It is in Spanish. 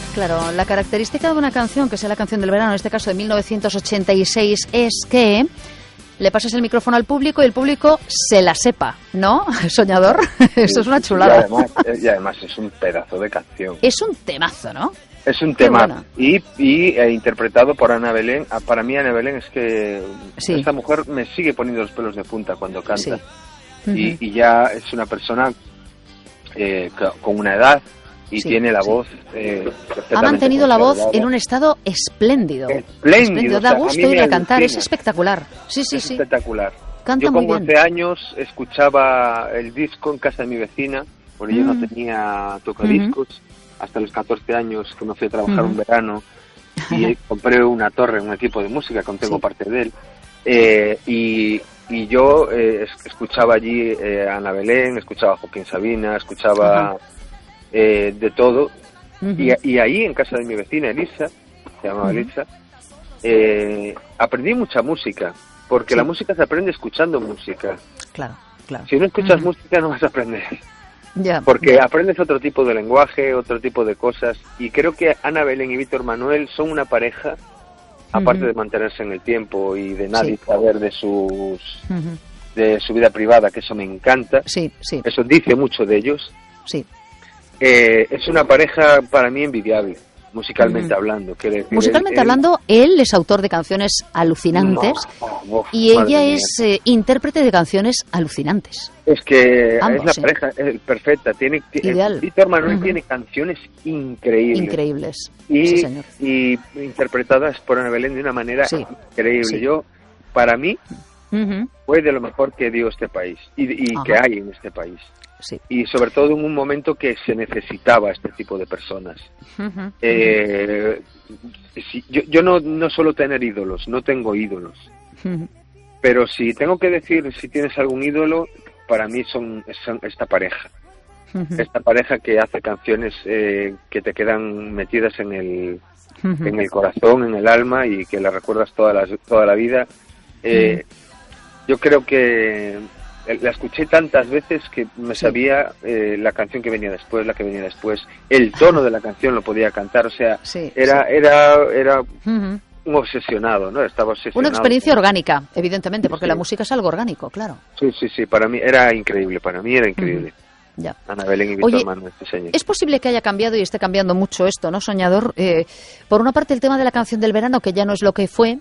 Claro, la característica de una canción, que sea la canción del verano, en este caso de 1986, es que le pasas el micrófono al público y el público se la sepa, ¿no? Soñador, eso es una chulada. Y además es un pedazo de canción. Es un temazo, ¿no? Es un tema y interpretado por Ana Belén. Para mí Ana Belén es que esta mujer me sigue poniendo los pelos de punta cuando canta. Sí. Y ya es una persona con una edad y tiene la voz ha mantenido la voz en un estado espléndido. Espléndido. Da gusto ir a cantar, es espectacular. Sí. Espectacular. Canta yo muy con 11 años escuchaba el disco en casa de mi vecina, porque yo no tenía tocadiscos. Hasta los 14 años que me fui a trabajar un verano y compré una torre, un equipo de música, contengo parte de él. Y yo escuchaba allí a Ana Belén, escuchaba a Joaquín Sabina, escuchaba de todo. Y ahí en casa de mi vecina Elisa, se llamaba Elisa, aprendí mucha música, porque la música se aprende escuchando música. Claro. Si no escuchas música no vas a aprender. Porque aprendes otro tipo de lenguaje, otro tipo de cosas, y creo que Ana Belén y Víctor Manuel son una pareja, aparte de mantenerse en el tiempo y de nadie saber de su vida privada, que eso me encanta. Eso dice mucho de ellos. Es una pareja para mí envidiable, musicalmente hablando. Musicalmente hablando, él es autor de canciones alucinantes y ella es intérprete de canciones alucinantes. Es que es la pareja perfecta. Víctor Manuel tiene canciones increíbles. Y interpretadas por Ana Belén de una manera increíble. Para mí, fue de lo mejor que dio este país y que hay en este país. Y sobre todo en un momento que se necesitaba este tipo de personas. Yo no suelo tener ídolos, no tengo ídolos. Pero si tengo que decir si tienes algún ídolo, para mí son esta pareja. Esta pareja que hace canciones que te quedan metidas en el corazón, en el alma, y que las recuerdas toda la vida. Yo creo que la escuché tantas veces que me sabía la canción que venía después, la que venía después, el tono de la canción lo podía cantar, o sea, era un obsesionado, ¿no? Estaba obsesionado. Una experiencia orgánica, evidentemente, porque la música es algo orgánico, claro. Sí, para mí era increíble, Ana Belén y Víctor Manuel, es posible que haya cambiado y esté cambiando mucho esto, ¿no, Soñador? Por una parte el tema de la canción del verano, que ya no es lo que fue,